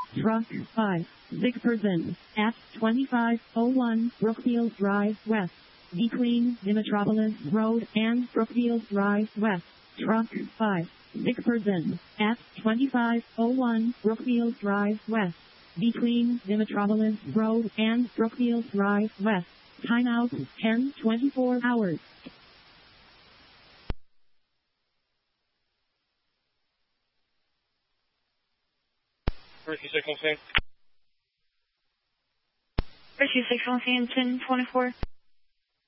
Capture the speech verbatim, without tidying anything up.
Truck five, sick person, at twenty-five oh one Brookfield Drive West, between the Metropolis Road and Brookfield Drive West. Truck five, sick person, at twenty-five oh one Brookfield Drive West, between the Metropolis Road and Brookfield Drive West. Timeout ten twenty-four hours. First six one scene. First six one scene, ten twenty-four.